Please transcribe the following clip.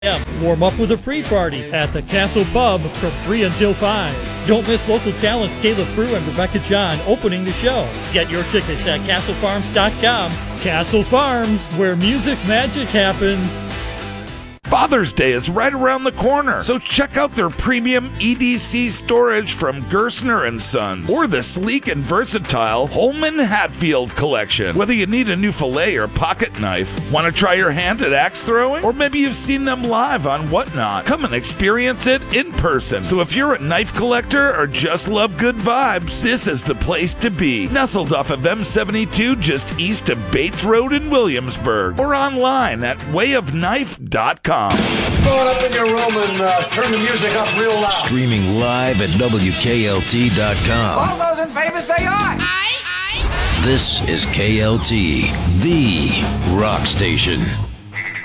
Warm up with a pre-party at the Castle Pub from 3 until 5. Don't miss local talents Caleb Prue and Rebecca John opening the show. Get your tickets at castlefarms.com. Castle Farms, where music magic happens. Father's Day is right around the corner, so check out their premium EDC storage from Gerstner & Sons or the sleek and versatile Holman Hatfield collection. Whether you need a new fillet or pocket knife, want to try your hand at axe throwing, or maybe you've seen them live on Whatnot, come and experience it in person. So if you're a knife collector or just love good vibes, this is the place to be. Nestled off of M72 just east of Bates Road in Williamsburg, or online at wayofknife.com. Throw it up in your room and turn the music up real loud. Streaming live at WKLT.com. All those in favor say aye. This is KLT, the rock station.